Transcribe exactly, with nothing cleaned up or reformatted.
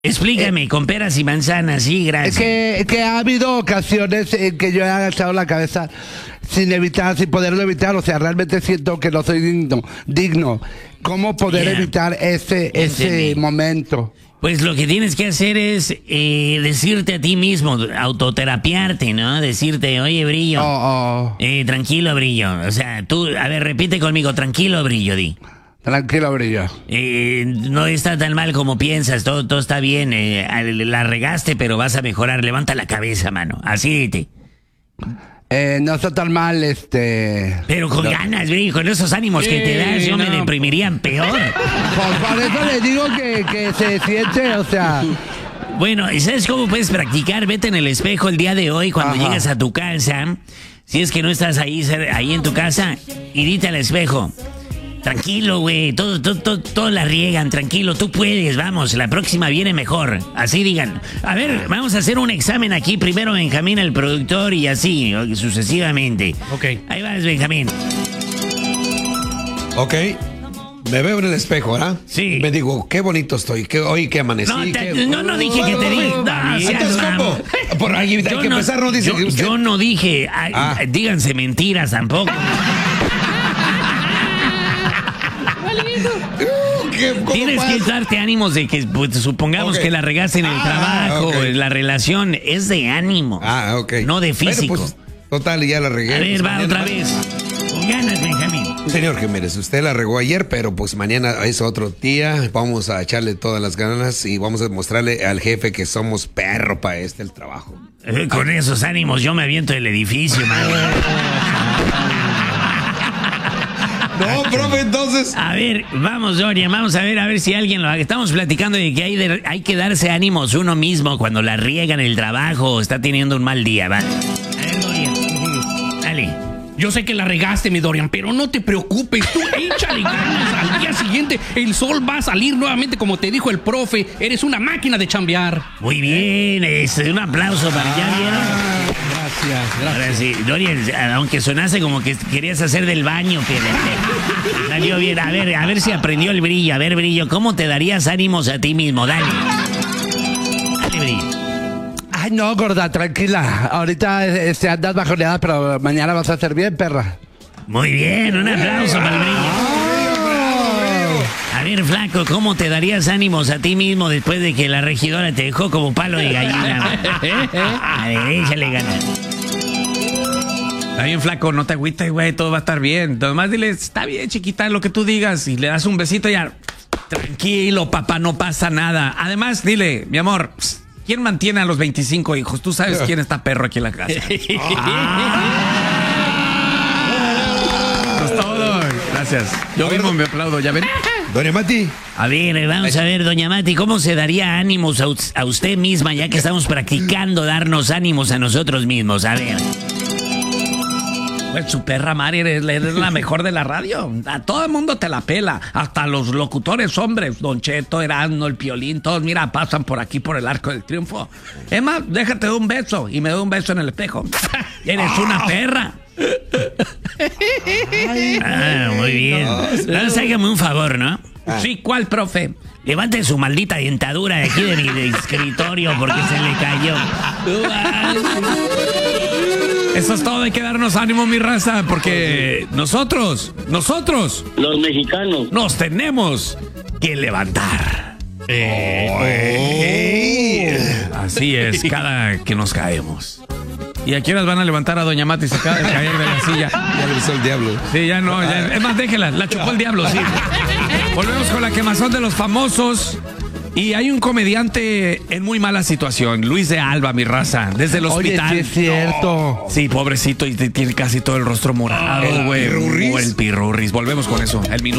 Explícame, eh, con peras y manzanas, sí, gracias. Que, que ha habido ocasiones en que yo he agachado la cabeza sin evitar, sin poderlo evitar, o sea, realmente siento que no soy digno. digno. ¿Cómo poder yeah. evitar ese, ese momento? Pues lo que tienes que hacer es eh, decirte a ti mismo, autoterapiarte, ¿no? Decirte, oye, Brillo, oh, oh. Eh, tranquilo, Brillo. O sea, tú, a ver, repite conmigo, tranquilo, Brillo, di. Tranquilo, Brillo. Eh, no está tan mal como piensas, todo, todo está bien. Eh, la regaste, pero vas a mejorar. Levanta la cabeza, mano. Así dite. Eh, no está tan mal, este... Pero con no. ganas, Brillo, con esos ánimos sí, que te das, yo no. me deprimirían peor. Por, por eso le digo que, que se siente, o sea... Bueno, ¿y sabes cómo puedes practicar? Vete en el espejo el día de hoy cuando Ajá. llegas a tu casa. Si es que no estás ahí, ahí en tu casa, y dite al espejo. Tranquilo, güey, todos todo, todo, todo la riegan, tranquilo, tú puedes, vamos, la próxima viene mejor, así digan. A ver, vamos a hacer un examen aquí, primero Benjamín, el productor, y así, sucesivamente. Ok. Ahí vas, Benjamín. Ok, me veo en el espejo, ¿verdad? Sí. Me digo, qué bonito estoy, que hoy que amanecí. No, te, qué... no, no dije que te diga. No, Entonces, ¿cómo? Por ahí hay que no, empezar, no dice yo, que usted... yo no dije, ah. díganse mentiras tampoco. Tienes que darte ánimos de que pues, supongamos okay. que la regaste en el ah, trabajo, okay. la relación es de ánimo, ah, okay. no de físico. Bueno, pues, total, ya la regué. A ver, pues, va otra vez. Con ganas, Benjamín. Señor Jiménez, usted la regó ayer, pero pues mañana es otro día. Vamos a echarle todas las ganas y vamos a mostrarle al jefe que somos perro para este el trabajo. Eh, con Ay. esos ánimos yo me aviento del edificio, man. No, profe, entonces. A ver, vamos, Dorian, vamos a ver, a ver si alguien lo haga. Estamos platicando de que hay, de, hay que darse ánimos uno mismo cuando la riega en el trabajo o está teniendo un mal día, ¿vale? A ver, Dorian, dale. Yo sé que la regaste, mi Dorian, pero no te preocupes, tú échale ganas. Al día siguiente el sol va a salir nuevamente, como te dijo el profe. Eres una máquina de chambear. Muy bien, es un aplauso para ya vieron. Gracias, gracias. Ahora sí, Dorian, aunque sonase como que querías hacer del baño, pero salió bien. A ver, a ver si aprendió el Brillo. A ver, Brillo, ¿cómo te darías ánimos a ti mismo? Dale. Dale, Brillo. Ay, no, gorda, tranquila. Ahorita este, andas bajoneada, pero mañana vas a hacer bien, perra. Muy bien, un aplauso para el Brillo. A ver, flaco, ¿cómo te darías ánimos a ti mismo después de que la regidora te dejó como palo de gallina? A ver, échale ganas. Está bien, flaco, no te agüites, güey, todo va a estar bien. Además, dile, está bien, chiquita, lo que tú digas. Y le das un besito y ya. Tranquilo, papá, no pasa nada. Además, dile, mi amor, ¿quién mantiene a los veinticinco hijos? Tú sabes quién está perro aquí en la casa. Ah. Eso es todo. Gracias. Yo mismo me aplaudo, ¿ya ven? Doña Mati. A ver, vamos a ver, doña Mati, ¿cómo se daría ánimos a, a usted misma ya que estamos practicando darnos ánimos a nosotros mismos? A ver. Pues su perra Mari eres, eres la mejor de la radio. A todo el mundo te la pela. Hasta los locutores hombres, Don Cheto, Erasmo, el Piolín, todos, mira, pasan por aquí por el Arco del Triunfo. Es más, déjate de un beso y me doy un beso en el espejo. Eres una perra. Ah, muy bien. Ahora hágame un favor, ¿no? Ah. Sí, ¿cuál, profe? Levanten su maldita dentadura de aquí de mi de escritorio porque se le cayó. Eso es todo, hay que darnos ánimo, mi raza, porque nosotros, nosotros, los mexicanos, nos tenemos que levantar. Eh, oh. Así es, cada que nos caemos. ¿Y a qué horas van a levantar a doña Mati? Se acaba de caer de la silla. Ya le besó el diablo. Sí, ya no, ya, es más, déjela, la chupó el diablo, sí. Volvemos con la quemazón de los famosos. Y hay un comediante en muy mala situación, Luis de Alba, mi raza, desde el hospital. Oye, sí es cierto. Sí, pobrecito, y tiene casi todo el rostro morado, güey. Ah, o el pirurris. Volvemos con eso, el minuto.